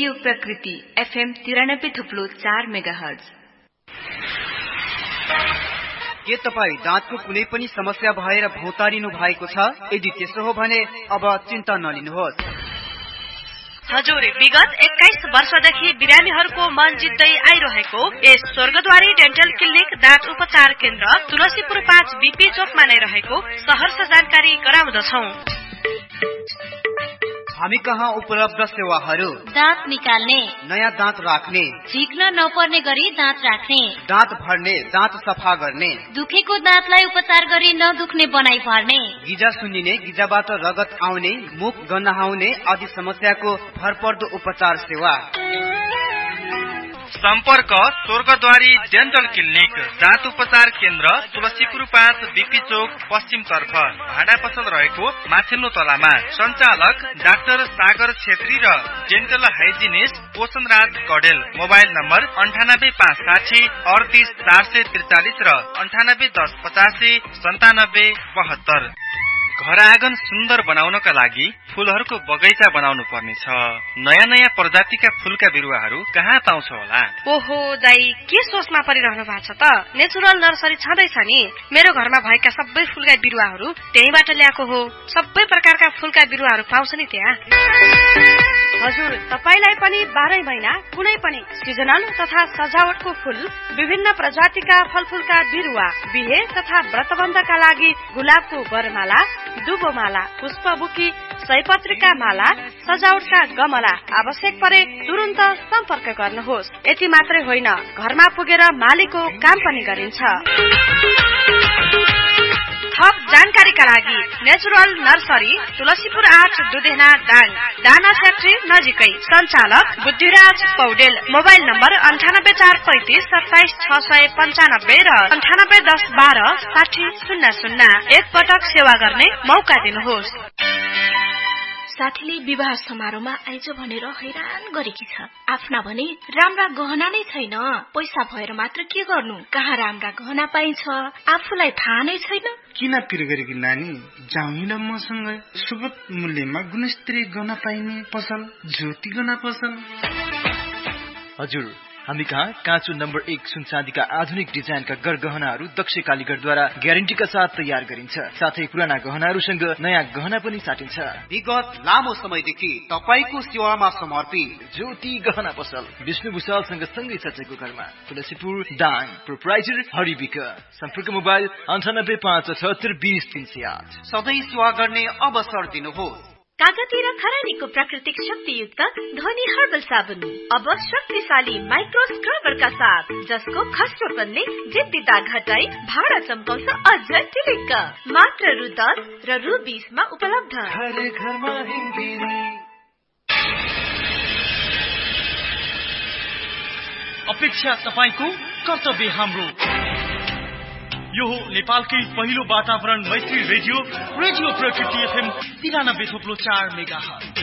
Radio प्रकृति FM 93.4 megahertz. के तपाईँ दाँतको कुनै पनि समस्या भएर भौतारिनु भएको छ? यदि त्यसो हो भने अब चिन्ता नलिनुहोस्। हजुर, विगत 21 वर्षदेखि बिरामीहरूको मन जित्दै आइरहेको यस स्वर्गद्वारी डेन्टल क्लिनिक दाँत उपचार केन्द्र तुलसीपुर 5 BP चोकमा नै रहेको सहर्ष जानकारी गराउँदछौं। हामी कहाँ उपलब्ध सेवाहरू: दाँत निकाल्ने, नयाँ दाँत राख्ने, झिक्न नपर्ने गरी दाँत राख्ने, दाँत भर्ने, दाँत सफा गर्ने, दुखेको दाँतलाई उपचार गरी नदुख्ने बनाई पार्ने, गिजा सुन्निने, गिजाबाट रगत आउने, मुख गन्हाउने आदि समस्याको भरपर्दो उपचार सेवा। सम्पर्क स्वर्गद्वारी डेन्टल क्लिनिक दाँत उपचार केन्द्र तुलसीपुर 5 BP चोक पश्चिम तर्फ भाडा पसल रहेको माथिल्लो तलामा। सञ्चालक डाक्टर सागर छेत्री र dental hygienist पोषणराज Kadel. Mobile number 9856 38 443 र 9810 85 97 72। घर आँगन सुन्दर बनाउनका लागि फूलहरूको बगैँचा बनाउनु पर्नेछ। नयाँ नयाँ प्रजातिका फूलका बिरुवाहरू कहाँ पाउँछ होला? ओहो दाई, के सोचमा परिरहनु भएको छ त? नेचुरल नर्सरी छँदैछ नि। मेरो घरमा भएका सबै फूलका बिरुवाहरू त्यहीबाट ल्याएको हो। सबै प्रकारका फूलका बिरुवाहरू पाउँछ नि त्यहाँ। हजुर, तपाईलाई पनि 12 महिना कुनै पनि सिजनल तथा सजावटको फूल, विभिन्न प्रजातिका फलफूलका बिरुवा, बिहे तथा व्रतबन्धका लागि गुलाबको वरमाला, दुबोमाला, पुष्पबुकी, सयपत्रीका माला, सजावटका गमला आवश्यक परे तुरुन्त सम्पर्क गर्नुहोस्। यति मात्रै होइन, घरमा पुगेर मालीको काम पनि गरिन्छ। थप जानकारीका लागि नेचुरल नर्सरी तुलसीपुर 8 दुधेना दाङ, दाना फ्याक्ट्री नजिकै। सञ्चालक बुद्धिराज पौडेल। मोबाइल नम्बर 98435 27 695 र 9810 12 60 00। एक पटक सेवा गर्ने मौका दिनुहोस्। साथीले विवाह समारोहमा आइज भनेर हैरान गरेकी छ। आफ्ना भने राम्रा गहना नै छैन। पैसा भएर मात्र के गर्नु? कहाँ राम्रा गहना पाइन्छ आफूलाई थाहा नै छैन। किन पिर गरेकी नानी? जाउँ न मसँग। सुगत मूल्यमा गुणस्तरीय गहना पाइने पसल ज्योति गहना पसल। हजुर, हामी कहाँ काँचो नम्बर 1 सुन चाँदीका आधुनिक डिजाइनका गरगहनाहरू दक्ष कालीगरद्वारा ग्यारेन्टीका साथ तयार गरिन्छ। साथै पुराना गहनाहरूसँग नयाँ गहना पनि साटिन्छ। विगत लामो समयदेखि तपाईको सेवामा समर्पित ज्योति गहना पसल विष्णु भुषालसँग सँगै चचेको घरमा, तुलसीपुर दाङ। प्रोप्राइटर हरिविक। सम्पर्क मोबाइल 9857 20 308। सधैँ सेवा गर्ने अवसर दिनुहोस्। कागती र खरानीको प्राकृतिक शक्तियुक्त ध्वनि हर्बल साबुन अब शक्तिशाली माइक्रो स्क्रबरका साथ, जसको खस्रोपनले जिद्दी दाग हटाई भाडा चम्काउँछ अझ टिलिक्क। मात्र रु 10 र रु 20 मा उपलब्ध। अपेक्षा तपाईको, कर्तव्य हाम्रो। यो हो नेपालकै पहिलो वातावरण मैत्री रेडियो प्रकृति FM 93.4 मेगाहर्ज।